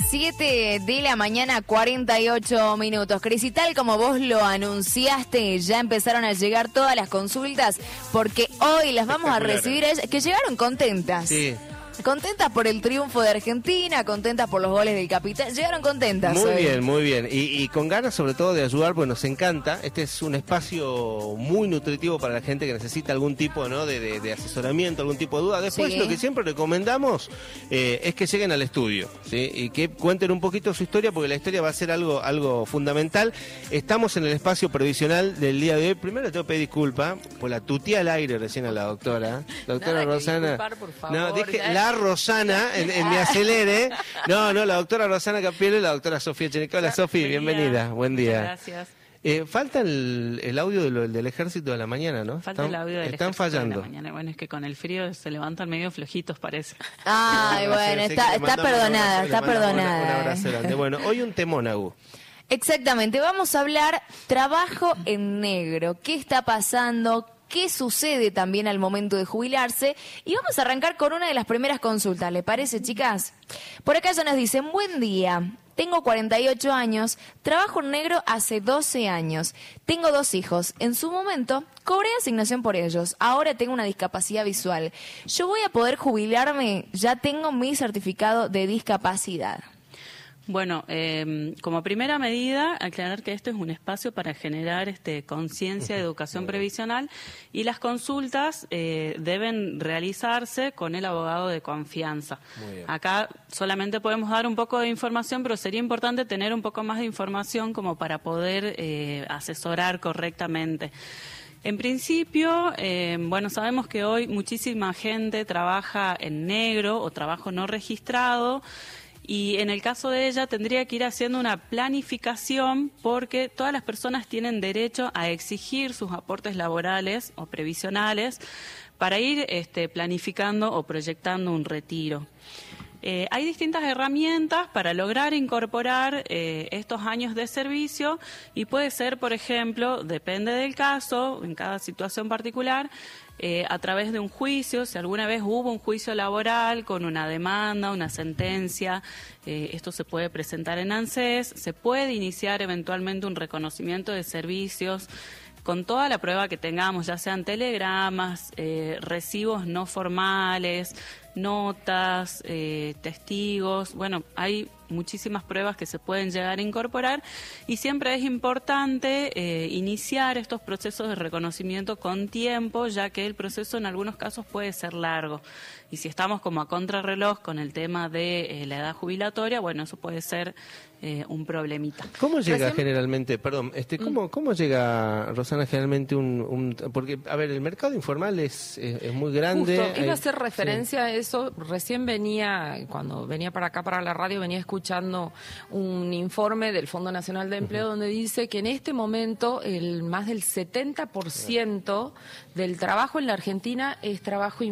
7 de la mañana, 48 minutos. Cris, y tal como vos lo anunciaste, ya empezaron a llegar todas las consultas, porque hoy las vamos a recibir a ellas, que llegaron contentas. Sí. Contentas por el triunfo de Argentina, contentas por los goles del capitán. Llegaron contentas. Muy hoy. bien, muy bien. Y con ganas sobre todo de ayudar, pues nos encanta. Este es un espacio muy nutritivo para la gente que necesita algún tipo, ¿no?, de asesoramiento, algún tipo de duda. Después Sí. lo que siempre recomendamos es que lleguen al estudio, ¿sí? Y que cuenten un poquito su historia, porque la historia va a ser algo fundamental. Estamos en el espacio previsional del día de hoy. Primero le tengo que pedir disculpas por la tuteé al aire recién a la doctora. Doctora Nada, Rosana. disculpar, por favor, No, dije ya. la Rosana en mi acelere. No, la doctora Rosana Capielo y la doctora Sofía Chenique. Hola, Sofi, bienvenida. Buen día. Gracias. Falta el audio del ejército de la mañana, ¿no? Falta el audio del Están ejército de fallando. la mañana. Bueno, es que con el frío se levantan medio flojitos, parece. Ay, bueno, Sé que está le mandamos perdonada, un está abrazo, le mandamos un perdonada. abrazo grande. Bueno, hoy un temón, Agu. Exactamente, vamos a hablar trabajo en negro. ¿Qué está pasando? ¿Qué sucede también al momento de jubilarse? Y vamos a arrancar con una de las primeras consultas, ¿le parece, chicas? Por acá ya nos dicen, buen día, tengo 48 años, trabajo en negro hace 12 años, tengo 2 hijos, en su momento cobré asignación por ellos, ahora tengo una discapacidad visual. ¿Yo voy a poder jubilarme? Ya tengo mi certificado de discapacidad. Bueno, como primera medida, aclarar que esto es un espacio para generar conciencia de educación previsional y las consultas deben realizarse con el abogado de confianza. Acá solamente podemos dar un poco de información, pero sería importante tener un poco más de información como para poder asesorar correctamente. En principio, bueno, sabemos que hoy muchísima gente trabaja en negro o trabajo no registrado. Y en el caso de ella tendría que ir haciendo una planificación porque todas las personas tienen derecho a exigir sus aportes laborales o previsionales para ir planificando o proyectando un retiro. Hay distintas herramientas para lograr incorporar estos años de servicio y puede ser, por ejemplo, depende del caso, en cada situación particular, a través de un juicio, si alguna vez hubo un juicio laboral con una demanda, una sentencia, esto se puede presentar en ANSES, se puede iniciar eventualmente un reconocimiento de servicios con toda la prueba que tengamos, ya sean telegramas, recibos no formales, notas, testigos, bueno, hay muchísimas pruebas que se pueden llegar a incorporar y siempre es importante iniciar estos procesos de reconocimiento con tiempo, ya que el proceso en algunos casos puede ser largo. Y si estamos como a contrarreloj con el tema de la edad jubilatoria, bueno, eso puede ser un problemita. ¿Cómo llega generalmente, perdón, cómo llega, Rosana, generalmente porque, a ver, el mercado informal es muy grande. Justo, iba a hacer referencia a eso. Recién cuando venía para acá, para la radio, venía escuchando un informe del Fondo Nacional de Empleo donde dice que en este momento más del 70% del trabajo en la Argentina es trabajo